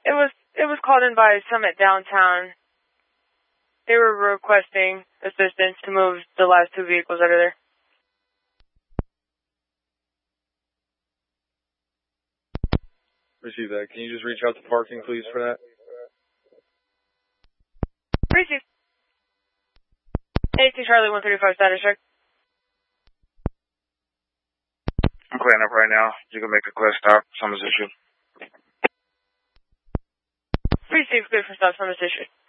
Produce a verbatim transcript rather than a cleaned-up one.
It was it was called in by Summit Downtown. They were requesting assistance to move the last two vehicles out of there. Receive that. Can you just reach out to parking, please, for that? Receive. eighteen Charlie one thirty-five status check. I'm clearing up right now. You can make a clear stop. Summons issued. Receive. Good for stop. Summons issued.